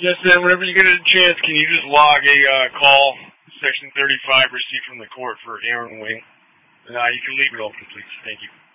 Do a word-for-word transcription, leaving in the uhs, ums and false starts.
Yes, ma'am. Whenever you get a chance, can you just log a uh, call, Section thirty-five, received from the court for Aaron Wing? Uh, you can leave it open, please. Thank you.